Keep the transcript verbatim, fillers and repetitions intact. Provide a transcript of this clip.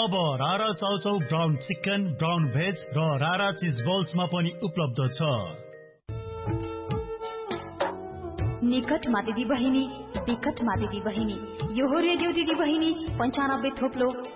अब रारा chow chow brown chicken, brown veg र रारा चीज बल्समा पनि उपलब्ध छ। निकटमा दिदी बहिनी, विकटमा दिदी बहिनी, यो हो रेडियो दिदी बहिनी पन्चानब्बे थोप्लो